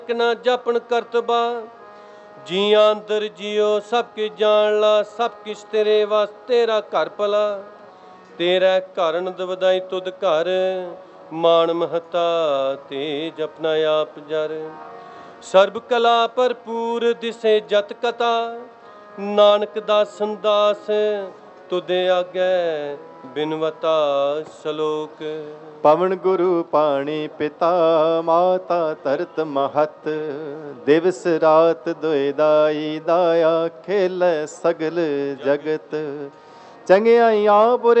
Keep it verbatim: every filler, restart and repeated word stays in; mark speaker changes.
Speaker 1: ਨਾ ਜਪਨ ਕਰਤਬਾ ਜੀਆਂ ਅੰਦਰ ਜਿਉ ਸਭ ਕੀ ਜਾਣ ਲਾ। ਸਭ ਕਿਛ ਤੇਰੇ ਵਾਸ ਤੇਰਾ ਘਰ ਭਲਾ। ਤੇਰਾ ਘਰਨ ਦਵਦਾਈ ਤੁਧ ਘਰ ਮਾਨ ਮਹਤਾ ਤੇਜ ਆਪਣਾ ਆਪ ਜਰ। ਸਰਬ ਕਲਾ ਭਰਪੂਰ ਦਿਸੇ ਜਤ ਕਤਾ ਨਾਨਕ ਦਾਸਨ ਦਾਸ ਤੁਧ ਆਗੇ ਬਿਨਵਤਾ ਸ਼ਲੋਕ।
Speaker 2: ਪਵਨ ਗੁਰੂ ਪਾਣੀ ਪਿਤਾ ਮਾਤਾ ਧਰਤ ਮਹਤ। ਦਿਵਸ ਰਾਤ ਦੁਇ ਦਾਈ ਦਾਇਆ ਖੇਲੇ ਸਗਲ ਜਗਤ। ਚੰਗਿਆਈਆਂ ਬੁਰੇ